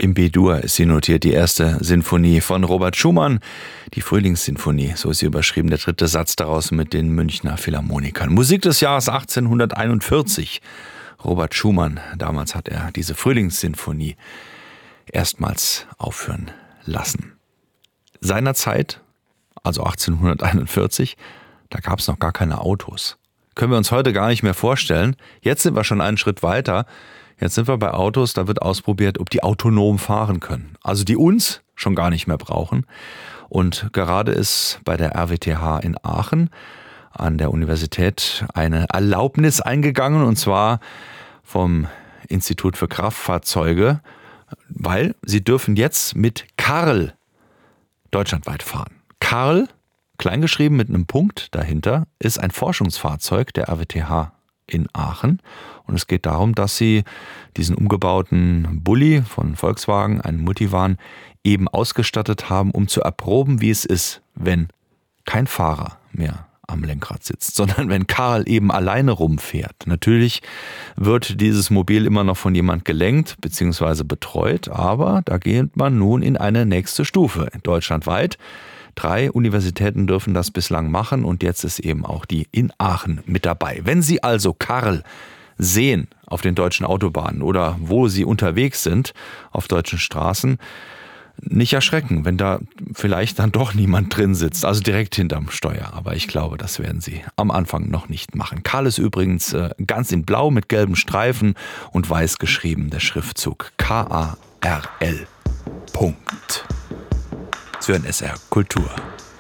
Im B-Dur ist sie notiert, die erste Sinfonie von Robert Schumann, die Frühlingssinfonie, so ist sie überschrieben, der dritte Satz daraus mit den Münchner Philharmonikern. Musik des Jahres 1841. Robert Schumann, damals hat er diese Frühlingssinfonie erstmals aufführen lassen. Seinerzeit, also 1841, da gab es noch gar keine Autos. Können wir uns heute gar nicht mehr vorstellen. Jetzt sind wir schon einen Schritt weiter. Jetzt sind wir bei Autos, da wird ausprobiert, ob die autonom fahren können. Also die uns schon gar nicht mehr brauchen. Und gerade ist bei der RWTH in Aachen an der Universität eine Erlaubnis eingegangen, und zwar vom Institut für Kraftfahrzeuge, weil sie dürfen jetzt mit Karl deutschlandweit fahren. Karl, kleingeschrieben mit einem Punkt dahinter, ist ein Forschungsfahrzeug der RWTH in Aachen. Und es geht darum, dass sie diesen umgebauten Bulli von Volkswagen, einen Multivan, eben ausgestattet haben, um zu erproben, wie es ist, wenn kein Fahrer mehr am Lenkrad sitzt, sondern wenn Karl eben alleine rumfährt. Natürlich wird dieses Mobil immer noch von jemand gelenkt bzw. betreut, aber da geht man nun in eine nächste Stufe. Deutschlandweit 3 Universitäten dürfen das bislang machen und jetzt ist eben auch die in Aachen mit dabei. Wenn Sie also Karl sehen auf den deutschen Autobahnen oder wo Sie unterwegs sind auf deutschen Straßen, nicht erschrecken, wenn da vielleicht dann doch niemand drin sitzt, also direkt hinterm Steuer. Aber ich glaube, das werden Sie am Anfang noch nicht machen. Karl ist übrigens ganz in Blau mit gelben Streifen und weiß geschrieben, der Schriftzug KARL. Punkt. Sie hören SR Kultur.